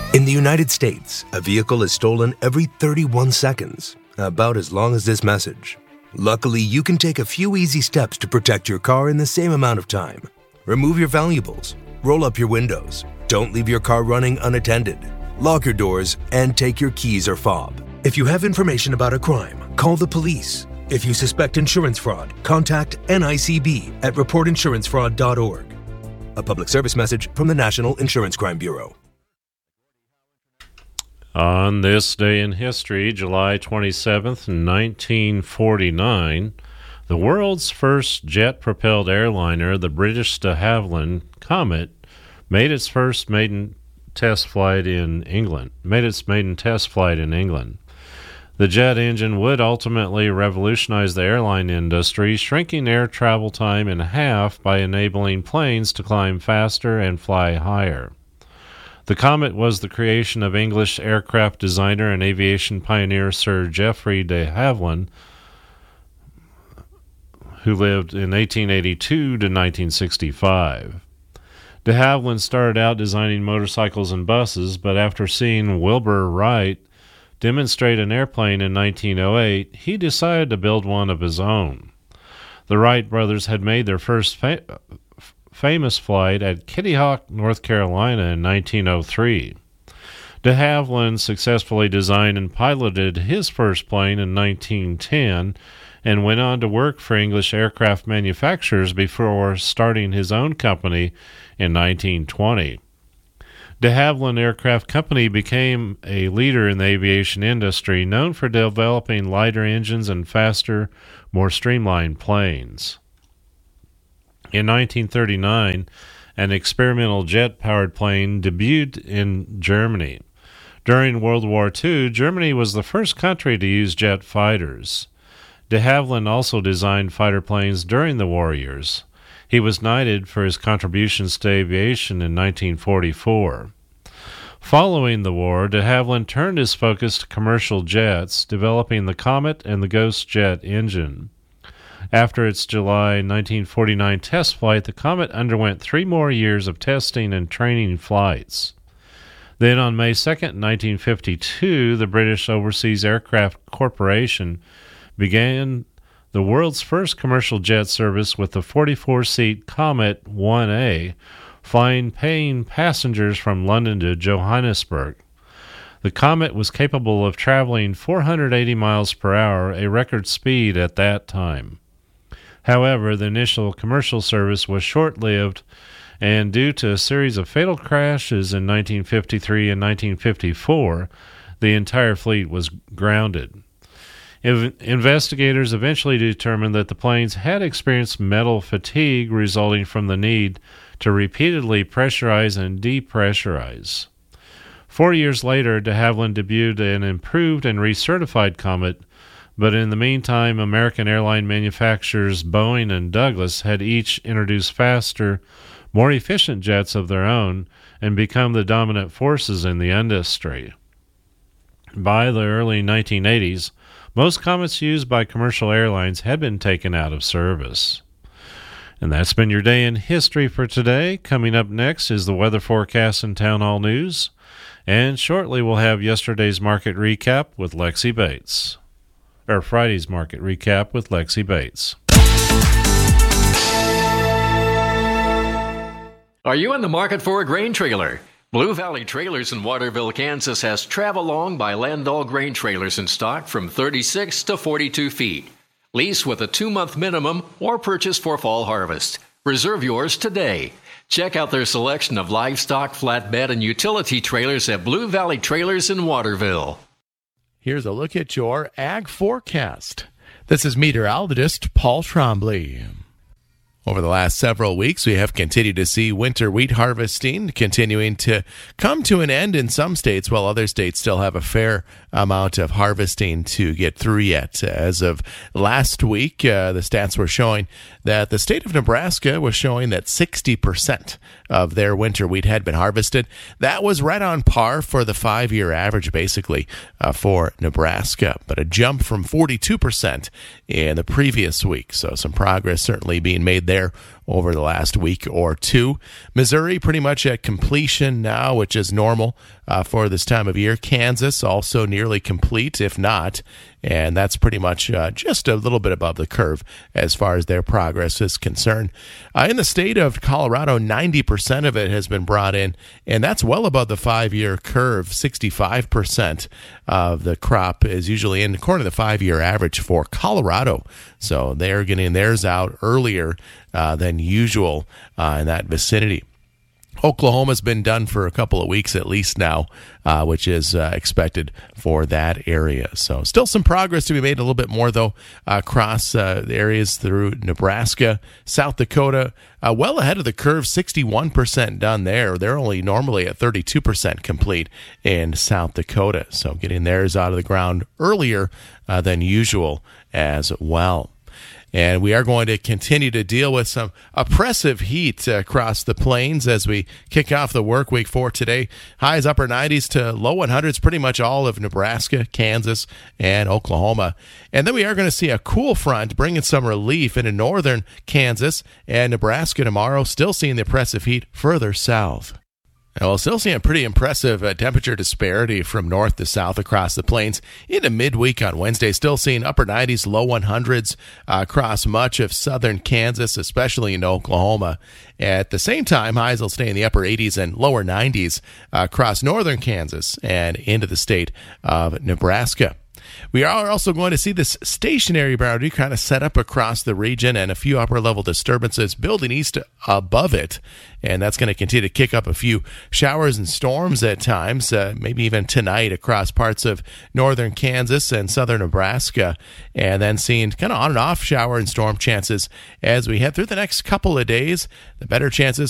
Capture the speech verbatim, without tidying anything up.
In the United States, a vehicle is stolen every thirty-one seconds, about as long as this message. Luckily, you can take a few easy steps to protect your car in the same amount of time. Remove your valuables, roll up your windows, don't leave your car running unattended, lock your doors, and take your keys or fob. If you have information about a crime, call the police. If you suspect insurance fraud, contact N I C B at report insurance fraud dot org. A public service message from the National Insurance Crime Bureau. On this day in history, July twenty-seventh, nineteen forty-nine, the world's first jet-propelled airliner, the British de Havilland Comet, made its first maiden test flight in England. Made its maiden test flight in England. The jet engine would ultimately revolutionize the airline industry, shrinking air travel time in half by enabling planes to climb faster and fly higher. The Comet was the creation of English aircraft designer and aviation pioneer Sir Geoffrey de Havilland, who lived in eighteen eighty-two to nineteen sixty-five. De Havilland started out designing motorcycles and buses, but after seeing Wilbur Wright demonstrate an airplane in nineteen oh eight, he decided to build one of his own. The Wright brothers had made their first fa- famous flight at Kitty Hawk, North Carolina in nineteen oh three. De Havilland successfully designed and piloted his first plane in nineteen ten and went on to work for English aircraft manufacturers before starting his own company in nineteen twenty. De Havilland Aircraft Company became a leader in the aviation industry, known for developing lighter engines and faster, more streamlined planes. In nineteen thirty-nine, an experimental jet-powered plane debuted in Germany. During World War Two, Germany was the first country to use jet fighters. De Havilland also designed fighter planes during the war years. He was knighted for his contributions to aviation in nineteen forty-four. Following the war, de Havilland turned his focus to commercial jets, developing the Comet and the Ghost jet engine. After its July nineteen forty-nine test flight, the Comet underwent three more years of testing and training flights. Then on May second, nineteen fifty-two, the British Overseas Aircraft Corporation began the world's first commercial jet service with the forty-four seat Comet one A, flying paying passengers from London to Johannesburg. The Comet was capable of traveling four hundred eighty miles per hour, a record speed at that time. However, the initial commercial service was short-lived, and due to a series of fatal crashes in nineteen fifty-three and nineteen fifty-four, the entire fleet was grounded. Investigators eventually determined that the planes had experienced metal fatigue resulting from the need to repeatedly pressurize and depressurize. Four years later, de Havilland debuted an improved and recertified Comet, but in the meantime, American airline manufacturers Boeing and Douglas had each introduced faster, more efficient jets of their own and become the dominant forces in the industry. By the early nineteen eighties, most Comets used by commercial airlines had been taken out of service. And that's been your day in history for today. Coming up next is the weather forecast and Town Hall News. And shortly we'll have yesterday's market recap with Lexi Bates. Or Friday's market recap with Lexi Bates. Are you in the market for a grain trailer? Blue Valley Trailers in Waterville, Kansas has Travelong by Landall grain trailers in stock from thirty-six to forty-two feet. Lease with a two-month minimum or purchase for fall harvest. Reserve yours today. Check out their selection of livestock, flatbed, and utility trailers at Blue Valley Trailers in Waterville. Here's a look at your ag forecast. This is meteorologist Paul Trombley. Over the last several weeks, we have continued to see winter wheat harvesting continuing to come to an end in some states, while other states still have a fair amount of harvesting to get through yet. As of last week, uh, the stats were showing that the state of Nebraska was showing that sixty percent of their winter wheat had been harvested. That was right on par for the five-year average, basically, uh, for Nebraska, but a jump from forty-two percent in the previous week. So some progress certainly being made there over the last week or two. Missouri pretty much at completion now, which is normal uh, for this time of year. Kansas also nearly complete, if not. And that's pretty much uh, just a little bit above the curve as far as their progress is concerned. Uh, in the state of Colorado, ninety percent of it has been brought in, and that's well above the five-year curve. sixty-five percent of the crop is usually in, according to the five-year average for Colorado. So they're getting theirs out earlier uh, than usual uh, in that vicinity. Oklahoma's been done for a couple of weeks at least now, uh, which is uh, expected for that area. So still some progress to be made, a little bit more, though, uh, across uh, the areas through Nebraska, South Dakota, uh, well ahead of the curve, sixty-one percent done there. They're only normally at thirty-two percent complete in South Dakota. So getting theirs out of the ground earlier uh, than usual as well. And we are going to continue to deal with some oppressive heat across the plains as we kick off the work week for today. Highs upper nineties to low one hundreds, pretty much all of Nebraska, Kansas, and Oklahoma. And then we are going to see a cool front bringing some relief into northern Kansas and Nebraska tomorrow, still seeing the oppressive heat further south. And we'll still see a pretty impressive uh, temperature disparity from north to south across the plains into midweek on Wednesday. Still seeing upper nineties, low one hundreds uh, across much of southern Kansas, especially in Oklahoma. At the same time, highs will stay in the upper eighties and lower nineties uh, across northern Kansas and into the state of Nebraska. We are also going to see this stationary boundary kind of set up across the region and a few upper-level disturbances building east above it. And that's going to continue to kick up a few showers and storms at times, uh, maybe even tonight across parts of northern Kansas and southern Nebraska. And then seeing kind of on and off shower and storm chances as we head through the next couple of days. The better chances